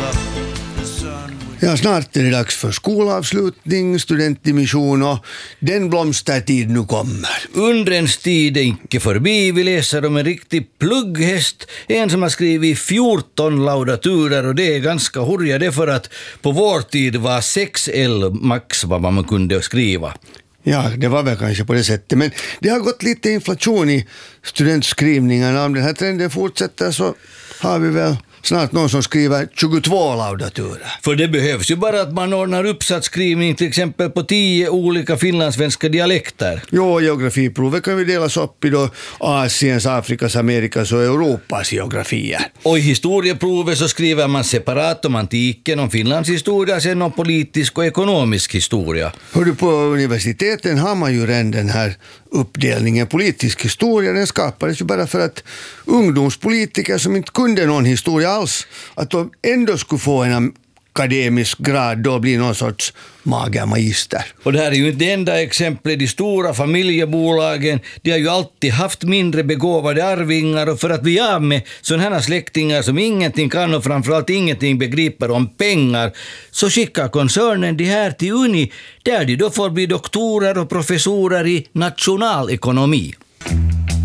Ja, snart är det dags för skolavslutning, studentdimission och den blomstertid nu kommer. Undrens tid är inte förbi. Vi läser om en riktig plugghäst. En som har skrivit 14 laudaturer, och det är ganska hurja det, för att på vår tid var 6L max vad man kunde skriva. Ja, det var väl kanske på det sättet, men det har gått lite inflation i studentskrivningarna. Om den här trenden fortsätter så har vi väl snart någon som skriver 22 laudaturer. För det behövs ju bara att man ordnar uppsatsskrivning till exempel på 10 olika finlandssvenska dialekter. Jo, geografiprovet kan vi delas upp i då Asiens, Afrikas, Amerikas och Europas geografier. Och i historieprovet så skriver man separat om antiken, om Finlands historia, sen om politisk och ekonomisk historia. Hör på universiteten har man ju redan den här uppdelningen. Politisk historia, den skapades ju bara för att ungdomspolitiker som inte kunde någon historia alls, att de ändå skulle få en akademisk grad, då blir någon sorts mager magister. Och det här är ju inte det enda exemplet. De stora familjebolagen, de har ju alltid haft mindre begåvade arvingar, och för att bli av med sådana här släktingar som ingenting kan och framförallt ingenting begriper om pengar, så skickar koncernen de här till Uni, där de då får bli doktorer och professorer i nationalekonomi.